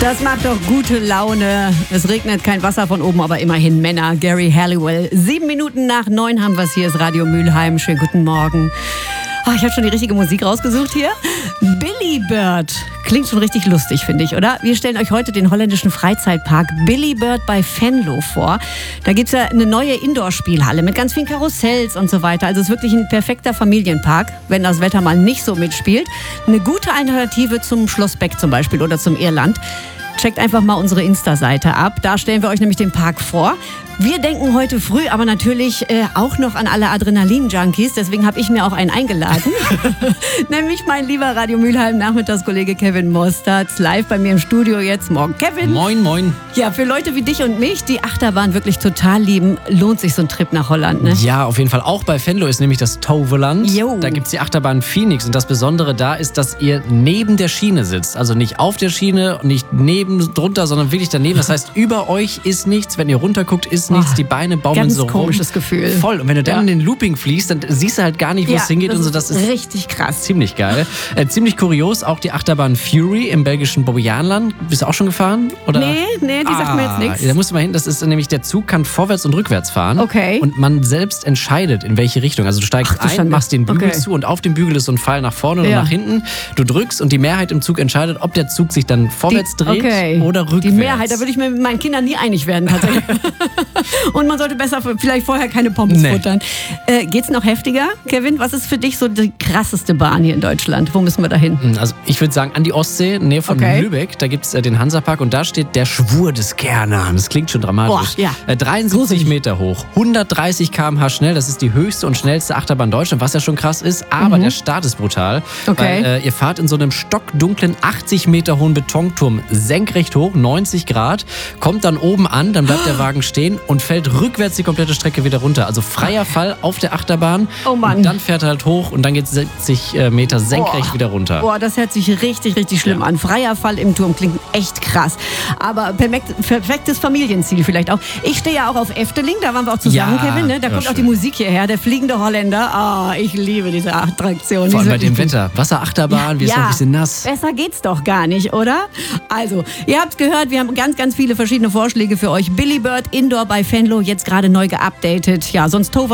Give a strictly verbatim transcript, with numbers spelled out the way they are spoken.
Das macht doch gute Laune. Es regnet kein Wasser von oben, aber immerhin Männer. Gary Halliwell. Sieben Minuten nach neun haben wir es. Hier ist Radio Mülheim. Schönen guten Morgen. Oh, ich habe schon die richtige Musik rausgesucht hier. Billy Bird. Klingt schon richtig lustig, finde ich, oder? Wir stellen euch heute den holländischen Freizeitpark Billy Bird bei Venlo vor. Da gibt es ja eine neue Indoor-Spielhalle mit ganz vielen Karussells und so weiter. Also es ist wirklich ein perfekter Familienpark, wenn das Wetter mal nicht so mitspielt. Eine gute Alternative zum Schloss Beck zum Beispiel oder zum Irland. Checkt einfach mal unsere Insta-Seite ab. Da stellen wir euch nämlich den Park vor. Wir denken heute früh aber natürlich äh, auch noch an alle Adrenalin-Junkies. Deswegen habe ich mir auch einen eingeladen. Nämlich mein lieber Radio Mülheim Nachmittagskollege Kevin Mostert. Live bei mir im Studio jetzt. Morgen, Kevin. Moin, moin. Ja, für Leute wie dich und mich, die Achterbahn wirklich total lieben, lohnt sich so ein Trip nach Holland, ne? Ja, auf jeden Fall. Auch bei Venlo ist nämlich das Toverland. Jo. Da gibt es die Achterbahn Phoenix. Und das Besondere da ist, dass ihr neben der Schiene sitzt. Also nicht auf der Schiene, nicht neben, drunter, sondern wirklich daneben. Das heißt, über euch ist nichts. Wenn ihr runterguckt, ist nichts. Die Beine baumeln so rum. Ganz komisches Gefühl. Voll. Und wenn du dann ja. in den Looping fliegst, dann siehst du halt gar nicht, wo ja, es hingeht. Das und so. Das ist richtig krass. Ziemlich geil. Äh, ziemlich kurios, auch die Achterbahn Fury im belgischen Bobbejaanland. Bist du auch schon gefahren? Oder? Nee, nee, die ah, sagt mir jetzt nichts. Da musst du mal hin. Das ist nämlich, der Zug kann vorwärts und rückwärts fahren. Okay. Und man selbst entscheidet, in welche Richtung. Also du steigst Ach, du ein, machst den Bügel okay. zu und auf dem Bügel ist so ein Pfeil nach vorne oder ja. nach hinten. Du drückst und die Mehrheit im Zug entscheidet, ob der Zug sich dann vorwärts die, dreht okay. oder rückwärts. Die Mehrheit, da würde ich mir mit meinen Kindern nie einig werden tatsächlich. Und man sollte besser vielleicht vorher keine Pommes nee. futtern. Äh, geht's noch heftiger, Kevin? Was ist für dich so die krasseste Bahn hier in Deutschland? Wo müssen wir da hin? Also ich würde sagen, an die Ostsee, Nähe von okay. Lübeck. Da gibt es äh, den Hansapark und da steht der Schwur des Kerner. Das klingt schon dramatisch. Boah, ja. äh, dreiundsiebzig Meter hoch, hundertdreißig Kilometer pro Stunde schnell. Das ist die höchste und schnellste Achterbahn Deutschland, was ja schon krass ist. Aber mhm. der Start ist brutal. Okay. Weil äh, ihr fahrt in so einem stockdunklen, achtzig Meter hohen Betonturm senkrecht hoch, neunzig Grad, kommt dann oben an, dann bleibt der Wagen stehen und fällt rückwärts die komplette Strecke wieder runter. Also freier Fall auf der Achterbahn. Oh Mann. Und dann fährt er halt hoch und dann geht es siebzig Meter senkrecht oh. wieder runter. Boah, das hört sich richtig, richtig schlimm ja. an. Freier Fall im Turm klingt echt krass. Aber perfektes Familienziel vielleicht auch. Ich stehe ja auch auf Efteling, da waren wir auch zusammen, ja, Kevin. Ne? Da kommt schön. auch die Musik hierher, der fliegende Holländer. Ah, oh, ich liebe diese Attraktion. Vor allem bei dem gut. Wetter. Wasserachterbahn, wir ja, ist noch ein bisschen nass. Besser geht's doch gar nicht, oder? Also, ihr habt's gehört, wir haben ganz, ganz viele verschiedene Vorschläge für euch. Billy Bird Indoor bei Venlo, jetzt gerade neu geupdatet. Ja, sonst Tover